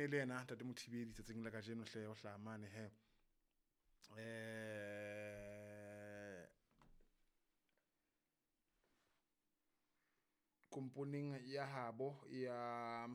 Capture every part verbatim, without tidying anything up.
le yena Ntate Mothibedi tsatsing la kajeno hle o hlamane he eh componing ya habo ya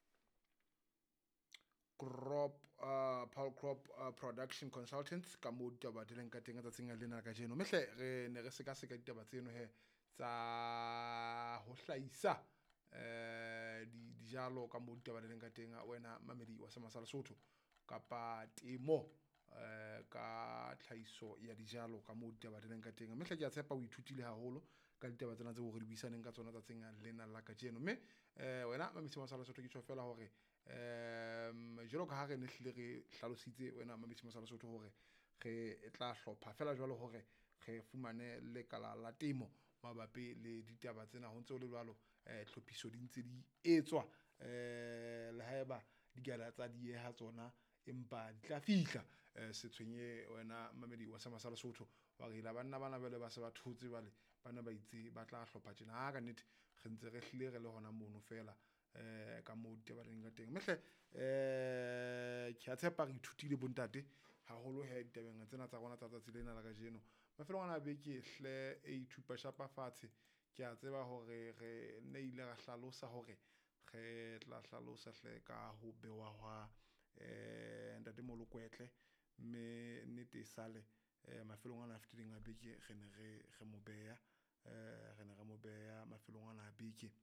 crop uh, Paul Crop uh, Production Consultants ka mo taba di leng ka teng tsatsing lena ka jeno mehle re ne re seka seka ditaba tseno he tsa ho hlaisa eh di dijalo ka mo taba di leng ka teng wena mamedi wa Semasala Sotho kapa temo eh ka tlhaiso ya dijalo ka mo taba di leng ka teng mehle ke a tshepa o ithutile haholo ka ditaba tsena tse go re buisaneng ka tsona tsatsing lena la ka jeno me eh wena mamedi wa Semasala Sotho ke tsho fela hore um jalo ka ha re ne hle re hlalositse wena mamedi Masala Sotho hore re tla hlopha fela jwalo hore re fumane le kala la temo mabapi le ditaba tsena ho ntse o le jwalo eh tlhophiso di ntse di etswa eh le haeba di gala tsa di ha tsona empa di tla fihla se tshwenye wena mamedi wa Masala Sotho wa re la banna bana bele ba se ba thutse bale bana ba itse ba tla hlopha tjena ha ka nnete re ntse re hlile re le hona mono fela eh ka mo taba leng ka teng mehle eh ke a tshepa re ithutile bontate haholo he ditabeng tsena tsa rona tsa tsatsi lena la kajeno mafelo ana be ke hle e ithupa shapa fatshe ke a tseba hore re ne ile ra hlalosa hore re tla hlalosa hle ka ho bewa hwa eh ntate Molokwetle me nnete sale eh mafelong ana a fitileng a beke re ne re re mo beya eh re ne re mo beya mafelong ana a beke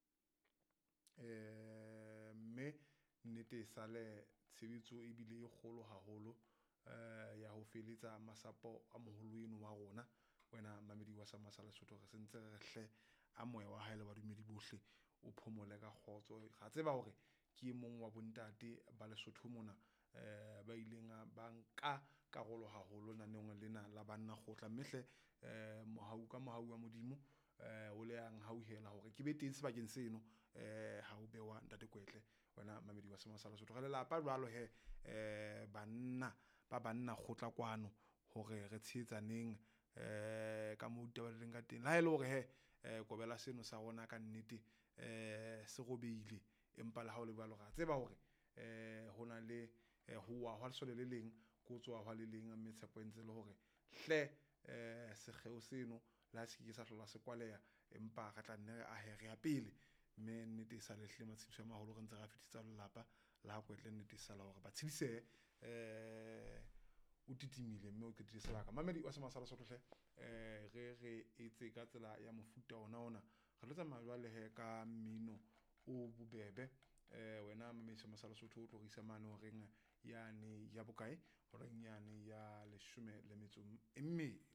eh me nnete sale tshebetso e bile e kgolo haholo eh ya ho feletsa masapo a moholo eno wa rona wena mamedi wa Masala Sotho re sentse re hle a moya wa haele wa dumedi bohle o phomole ka khotso ga tseba hore ke mong wa bontate ba Lesotho mona eh ba ileng ba nka karolo haholo naneng lena la banna khotla mehle eh mohau ka mohau wa modimo eh o le yang hauhela hore ke be teng sebakeng seno eh ha o bewa ntate Kwetle wena mamedi wa Masala Sotho re lapa jwalo he eh banna ba banna khotla kwano hore re tshetsaneng eh ka mo taba le nga teng la ile hore he eh kobela seno sa rona ka nnete eh se gobeile empa la ha o le balo ga tseba hore eh hona le howa hwa lesole le leng go tswa hwa le leng mme tshepo entse le hore hle eh se kheo seno la se ke sa hlola se kwaleya empa ga tla nne a he re ya pele mme nnete sa le hle matshidiso a maholo re ntse ra fititsa lelapa la Kwetle nnete sa la hore ba tshedise eh o titimile mme o ketile sebaka mamedi wa Masala Sotho hle eh re re etse ka tsela ya mofuta ona ona re lotsa malwa le he ka mmino o bobebe eh wena mamedi Masala Sotho o tlogisa mane o reng yane ya bokae o reng yane ya leshome le metso e mme